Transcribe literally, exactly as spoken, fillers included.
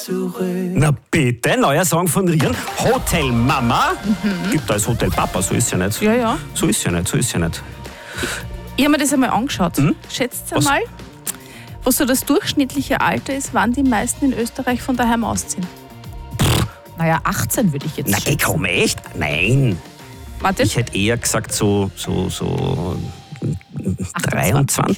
Na bitte, neuer Song von Rian. Hotel Mama. Mhm. Gibt als Hotel Papa, so ist ja nicht. Ja, ja. So ist ja nicht, so ist ja nicht. Ich habe mir das einmal angeschaut. Hm? Schätzt einmal, was so das durchschnittliche Alter ist, wann die meisten in Österreich von daheim ausziehen. Naja, achtzehn würde ich jetzt Na, schätzen. geh, komm, echt? Nein. Martin? Ich hätte eher gesagt so, so, so dreiundzwanzig.